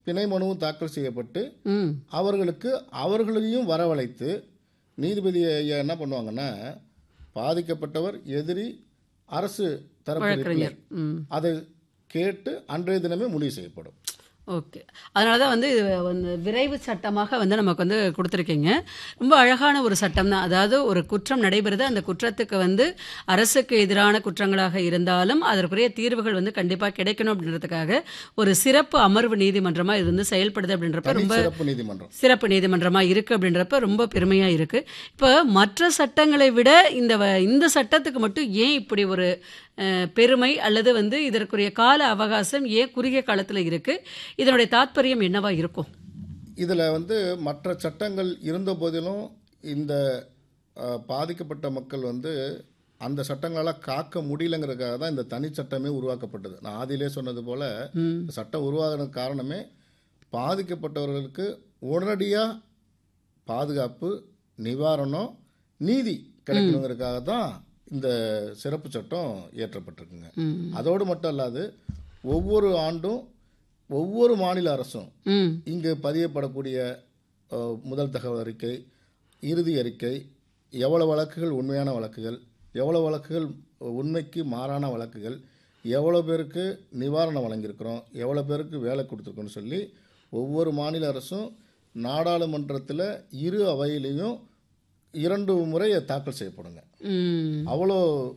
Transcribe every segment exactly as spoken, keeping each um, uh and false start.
பிணை மனுவும் தாக்கல் செய்யப்பட்டு ம் அவர்களுக்கு அவர்களையும் வரவழைத்து நீதிபதி ஐயா என்ன பண்ணுவாங்கன்னா, பாதிக்கப்பட்டவர், எதிரி, அரசு தரப்பு வழக்கறிஞர். ம் அதை கேட்டு அன்றைய தினமே முடிவு செய்யப்படும். ஓகே. அதனால தான் வந்து இது வந்து விரைவு சட்டமாக வந்து நமக்கு வந்து கொடுத்துருக்கீங்க. ரொம்ப அழகான ஒரு சட்டம் தான். அதாவது ஒரு குற்றம் நடைபெறுது, அந்த குற்றத்துக்கு வந்து அரசுக்கு எதிரான குற்றங்களாக இருந்தாலும் அதற்குரிய தீர்வுகள் வந்து கண்டிப்பாக கிடைக்கணும் அப்படின்றதுக்காக ஒரு சிறப்பு அமர்வு நீதிமன்றமாக இது வந்து செயல்படுது அப்படின்றப்ப தனி ரொம்ப சிறப்பு நீதிமன்றம். சிறப்பு நீதிமன்றமாக இருக்குது அப்படின்றப்ப ரொம்ப பெருமையாக இருக்குது. இப்போ மற்ற சட்டங்களை விட இந்த வ- இந்த சட்டத்துக்கு மட்டும் ஏன் இப்படி ஒரு அஹ், பெருமை அல்லது வந்து இதற்குரிய கால அவகாசம் ஏன் குறுகிய காலத்தில் இருக்குது? இதனுடைய தாத்பரியம் என்னவா இருக்கும்? இதில் வந்து மற்ற சட்டங்கள் இருந்த போதிலும் இந்த அஹ், பாதிக்கப்பட்ட மக்கள் வந்து அந்த சட்டங்களால் காக்க முடியலங்கிறதுக்காக தான் இந்த தனி சட்டமே உருவாக்கப்பட்டது. நான் ஆதியிலே சொன்னது போல் இந்த சட்டம் உருவாகிறதுக்கு காரணமே பாதிக்கப்பட்டவர்களுக்கு உடனடியாக பாதுகாப்பு, நிவாரணம், நீதி கிடைக்கணுங்கிறதுக்காக தான் இந்த சிறப்பு சட்டம் இயற்றப்பட்டிருக்குங்க. ம் அதோடு மட்டும் அல்லாது ஒவ்வொரு ஆண்டும் ஒவ்வொரு மாநில அரசும் ம் இங்கு பதியப்படக்கூடிய அஹ், முதல் தகவல் அறிக்கை, இறுதி அறிக்கை, எவ்வளவு வழக்குகள் உண்மையான வழக்குகள், எவ்வளவு வழக்குகள் உண்மைக்கு மாறான வழக்குகள், எவ்வளோ பேருக்கு நிவாரணம் வழங்கியிருக்கிறோம், எவ்வளோ பேருக்கு வேலை கொடுத்துருக்கோன்னு சொல்லி ஒவ்வொரு மாநில அரசும் நாடாளுமன்றத்தில் இரு அவையிலையும் இரண்டு முறை தாக்கல் செய்யப்படுங்க. ம் அவ்வளோ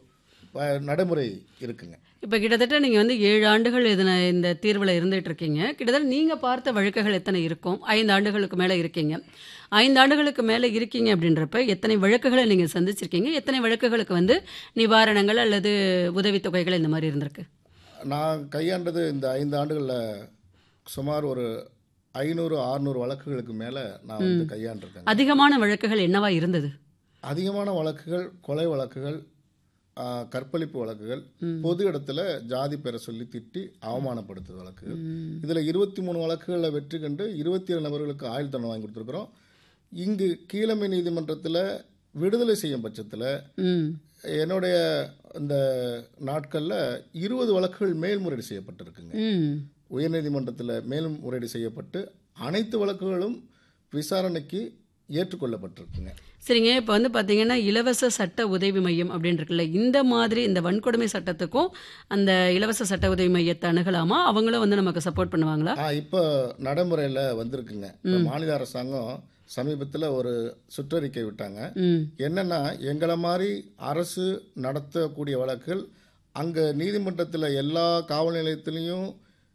அஹ், நடைமுறை இருக்குங்க. இப்போ கிட்டத்தட்ட நீங்கள் வந்து ஏழு ஆண்டுகள் இதனை இந்த தீர்வில் இருந்துகிட்டு இருக்கீங்க. கிட்டத்தட்ட நீங்கள் பார்த்த வழக்குகள் எத்தனை இருக்கும்? ஐந்து ஆண்டுகளுக்கு மேலே இருக்கீங்க. ஐந்து ஆண்டுகளுக்கு மேலே இருக்கீங்க அப்படின்றப்ப எத்தனை வழக்குகளை நீங்கள் சந்திச்சிருக்கீங்க? எத்தனை வழக்குகளுக்கு வந்து நிவாரணங்கள் அல்லது உதவித்தொகைகள் இந்த மாதிரி இருந்திருக்கு? நான் கையாண்டது இந்த ஐந்து ஆண்டுகளில் சுமார் ஒரு ஐநூறு அறுநூறு வழக்குகளுக்கு மேலே நான் வந்து கையாண்டிருக்கேன். அதிகமான வழக்குகள் என்னவா இருந்தது? அதிகமான வழக்குகள் கொலை வழக்குகள், ஆ, கற்பழிப்பு வழக்குகள், பொது இடத்துல ஜாதி பெற சொல்லி திட்டி அவமானப்படுத்துது வழக்குகள். இதில் இருபத்தி மூணு வழக்குகளில் வெற்றி கண்டு இருபத்தி ஏழு நபர்களுக்கு ஆயுள் தண்டனை வாங்கி கொடுத்துருக்குறோம். இங்கு கீழமை நீதிமன்றத்தில் விடுதலை செய்யும் பட்சத்தில் ம் என்னுடைய இந்த நாட்களில் இருபது வழக்குகள் மேல்முறையீடு செய்யப்பட்டிருக்குங்க. ம் உயர்நீதிமன்றத்தில் மேல்முறையீடு செய்யப்பட்டு அனைத்து வழக்குகளும் விசாரணைக்கு ஏற்றுக்கொள்ளப்பட்டிருக்குங்க. சரிங்க. இப்போ வந்து பார்த்தீங்கன்னா இலவச சட்ட உதவி மையம் அப்படின்னு இருக்குல்ல, இந்த மாதிரி இந்த வன்கொடுமை சட்டத்துக்கும் அந்த இலவச சட்ட உதவி மையத்தை அணுகலாமா? அவங்களும் வந்து நமக்கு சப்போர்ட் பண்ணுவாங்களா? ஆ இப்போ நடைமுறையில் வந்திருக்குங்க. இப்போ மாநில அரசாங்கம் சமீபத்தில் ஒரு சுற்றறிக்கை விட்டாங்க. ம் என்னன்னா, எங்களை மாதிரி அரசு நடத்தக்கூடிய வழக்குகள் அங்கே நீதிமன்றத்தில் எல்லா காவல் நிலையத்திலையும்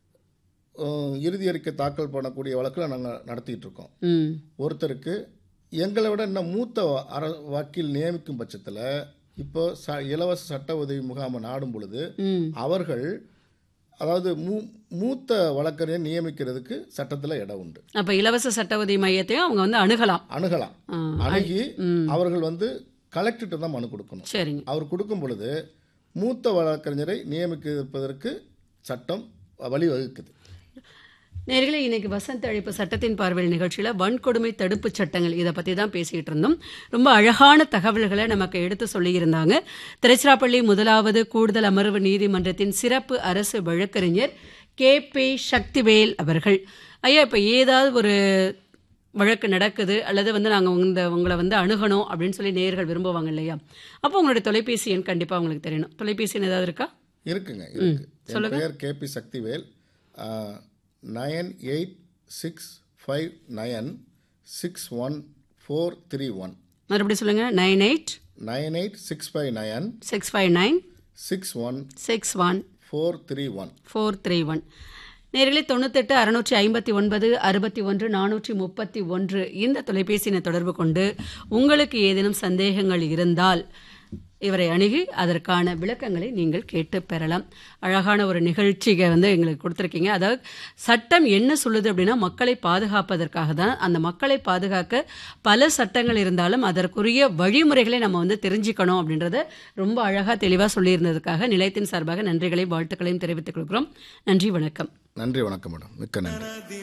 அஹ், இறுதி அறிக்கை தாக்கல் பண்ணக்கூடிய வழக்குகளை நாங்கள் நடத்திட்டு இருக்கோம். ம் ஒருத்தருக்கு எங்களை விட இன்னும் மூத்த அர வக்கீல் நியமிக்கும் பட்சத்தில் இப்போ ச இலவச சட்ட உதவி முகாமை நாடும் பொழுது ம் அவர்கள் அதாவது மூ மூத்த வழக்கறிஞர் நியமிக்கிறதுக்கு சட்டத்தில் இடம் உண்டு. அப்போ இலவச சட்ட உதவி மையத்தையும் அவங்க வந்து அணுகலாம். அணுகலாம். ஆ, அணுகி ம் அவர்கள் வந்து கலெக்டர்கிட்ட தான் மனு கொடுக்கணும். சரிங்க. அவர் கொடுக்கும் பொழுது மூத்த வழக்கறிஞரை நியமிப்பதற்கு சட்டம் வழிவகுக்குது. நேர்களே, இன்னைக்கு வசந்த அழைப்பு சட்டத்தின் பார்வையில் நிகழ்ச்சியில் வன்கொடுமை தடுப்பு சட்டங்கள் இதை பற்றி தான் பேசிக்கிட்டு இருந்தோம். ரொம்ப அழகான தகவல்களை நமக்கு எடுத்து சொல்லியிருந்தாங்க திருச்சிராப்பள்ளி முதலாவது கூடுதல் அமர்வு நீதிமன்றத்தின் சிறப்பு அரசு வழக்கறிஞர் கே பி சக்திவேல் அவர்கள். ஐயா, இப்போ ஏதாவது ஒரு வழக்கு நடக்குது அல்லது வந்து நாங்கள் இந்த உங்களை வந்து அணுகணும் அப்படின்னு சொல்லி நேயர்கள் விரும்புவாங்க இல்லையா? அப்போ உங்களுடைய தொலைபேசி எண் கண்டிப்பாக உங்களுக்கு தெரியணும். தொலைபேசி எண் ஏதாவது இருக்கா? இருக்குங்க, இருக்கு. என் பெயர் K P Sakthivel. Nine eight six five nine six one four three one. மறுபடியும் சொல்லுங்கள். Nine eight nine eight six five nine six five nine six one six one four three one four three one. நேர்களே, தொண்ணூத்தெட்டு அறுநூற்றி ஐம்பத்தி ஒன்பது அறுபத்தி ஒன்று நானூற்றி முப்பத்தி ஒன்று இந்த தொலைபேசியினை தொடர்பு கொண்டு உங்களுக்கு ஏதேனும் சந்தேகங்கள் இருந்தால் இவரை அணுகி அதற்கான விளக்கங்களை நீங்கள் கேட்டு பெறலாம். அழகான ஒரு நிகழ்ச்சியை வந்து எங்களுக்கு கொடுத்துருக்கீங்க. அதாவது சட்டம் என்ன சொல்லுது அப்படின்னா மக்களை பாதுகாப்பதற்காக தான். அந்த மக்களை பாதுகாக்க பல சட்டங்கள் இருந்தாலும் அதற்குரிய வழிமுறைகளை நம்ம வந்து தெரிஞ்சுக்கணும் அப்படின்றத ரொம்ப அழகாக தெளிவாக சொல்லியிருந்ததுக்காக நிலையத்தின் சார்பாக நன்றிகளையும் வாழ்த்துக்களையும் தெரிவித்துக் கொள்கிறோம். நன்றி, வணக்கம். நன்றி, வணக்கம் மேடம். மிக்க நன்றி.